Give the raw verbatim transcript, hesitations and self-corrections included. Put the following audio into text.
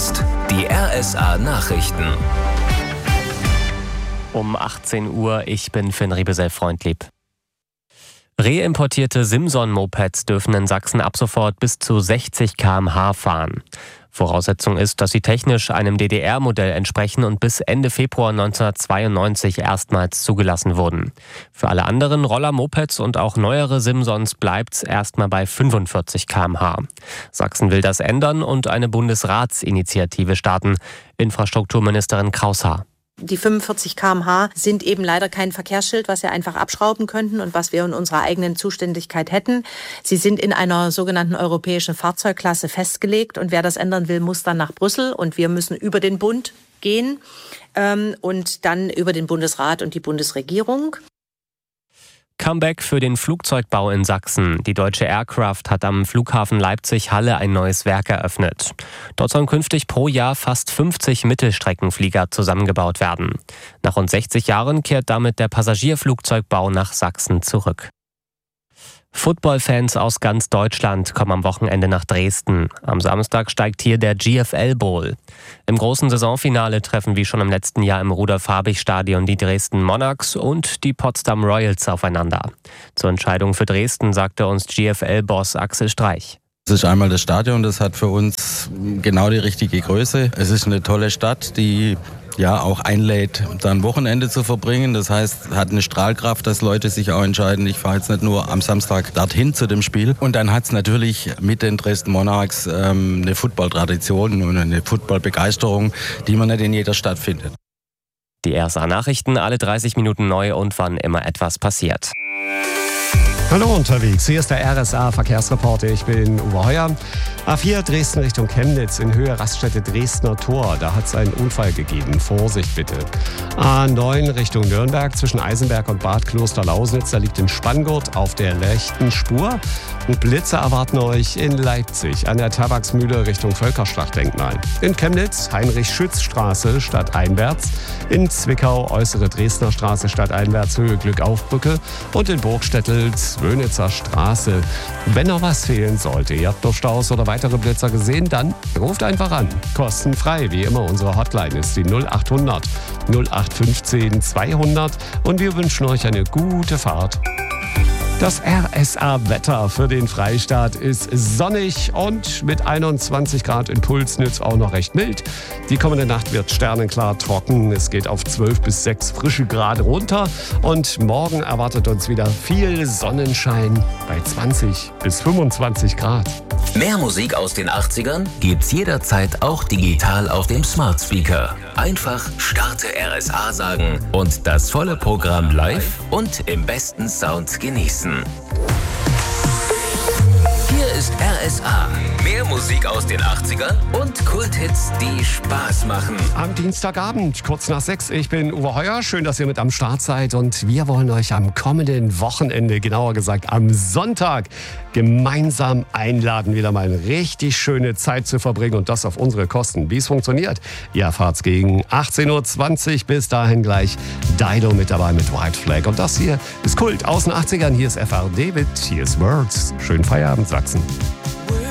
jetzt die R S A-Nachrichten. Um achtzehn Uhr, ich bin Finn Riebesell-Freundlieb. Reimportierte Simson-Mopeds dürfen in Sachsen ab sofort bis zu sechzig Kilometer pro Stunde fahren. Voraussetzung ist, dass sie technisch einem D D R-Modell entsprechen und bis Ende Februar neunzehnhundertzweiundneunzig erstmals zugelassen wurden. Für alle anderen Roller, Mopeds und auch neuere Simsons bleibt's erstmal bei fünfundvierzig Kilometer pro Stunde. Sachsen will das ändern und eine Bundesratsinitiative starten. Infrastrukturministerin Kraushaar. Die fünfundvierzig Kilometer pro Stunde sind eben leider kein Verkehrsschild, was wir einfach abschrauben könnten und was wir in unserer eigenen Zuständigkeit hätten. Sie sind in einer sogenannten europäischen Fahrzeugklasse festgelegt und wer das ändern will, muss dann nach Brüssel und wir müssen über den Bund gehen ähm, und dann über den Bundesrat und die Bundesregierung. Comeback für den Flugzeugbau in Sachsen. Die Deutsche Aircraft hat am Flughafen Leipzig-Halle ein neues Werk eröffnet. Dort sollen künftig pro Jahr fast fünfzig Mittelstreckenflieger zusammengebaut werden. Nach rund sechzig Jahren kehrt damit der Passagierflugzeugbau nach Sachsen zurück. Footballfans aus ganz Deutschland kommen am Wochenende nach Dresden. Am Samstag steigt hier der G F L Bowl. Im großen Saisonfinale treffen wie schon im letzten Jahr im Rudolf-Habich-Stadion die Dresden Monarchs und die Potsdam Royals aufeinander. Zur Entscheidung für Dresden sagte uns G F L-Boss Axel Streich. Es ist einmal das Stadion, das hat für uns genau die richtige Größe. Es ist eine tolle Stadt, die ja auch einlädt, da ein Wochenende zu verbringen. Das heißt, hat eine Strahlkraft, dass Leute sich auch entscheiden, ich fahre jetzt nicht nur am Samstag dorthin zu dem Spiel. Und dann hat es natürlich mit den Dresden Monarchs ähm, eine Football-Tradition und eine Football-Begeisterung, die man nicht in jeder Stadt findet. Die R S A-Nachrichten alle dreißig Minuten neu und wann immer etwas passiert. Hallo unterwegs, hier ist der R S A-Verkehrsreporter, ich bin Uwe Heuer. A vier Dresden Richtung Chemnitz in Höhe Raststätte Dresdner Tor, da hat es einen Unfall gegeben, Vorsicht bitte. A neun Richtung Nürnberg zwischen Eisenberg und Bad Klosterlausnitz, da liegt ein Spanngurt auf der rechten Spur. Und Blitze erwarten euch in Leipzig an der Tabaksmühle Richtung Völkerschlachtdenkmal. In Chemnitz Heinrich-Schütz-Straße stadteinwärts, in Zwickau Äußere Dresdner Straße stadteinwärts Höhe Glückaufbrücke und in Burgstettel Zwönitzer Straße. Wenn noch was fehlen sollte, ihr habt noch Staus oder weitere Blitzer gesehen, dann ruft einfach an. Kostenfrei, wie immer, unsere Hotline ist die null achthundert null acht fünfzehn zweihundert und wir wünschen euch eine gute Fahrt. Das R S A-Wetter für den Freistaat ist sonnig und mit einundzwanzig Grad in Pulsnitz auch noch recht mild. Die kommende Nacht wird sternenklar trocken. Es geht auf zwölf bis sechs frische Grad runter. Und morgen erwartet uns wieder viel Sonnenschein bei zwanzig bis fünfundzwanzig Grad. Mehr Musik aus den achtzigern gibt's jederzeit auch digital auf dem Smart Speaker. Einfach Starte R S A sagen und das volle Programm live und im besten Sound genießen. Hier ist R S A. Mehr Musik aus den achtzigern und Kulthits, die Spaß machen. Am Dienstagabend, kurz nach sechs. Ich bin Uwe Heuer. Schön, dass ihr mit am Start seid. Und wir wollen euch am kommenden Wochenende, genauer gesagt am Sonntag, gemeinsam einladen, wieder mal eine richtig schöne Zeit zu verbringen. Und das auf unsere Kosten. Wie es funktioniert, ihr erfahrt's gegen achtzehn Uhr zwanzig. Bis dahin gleich Dido mit dabei mit White Flag. Und das hier ist Kult aus den achtzigern. Hier ist F R David, hier ist Words. Schönen Feierabend, Sachsen.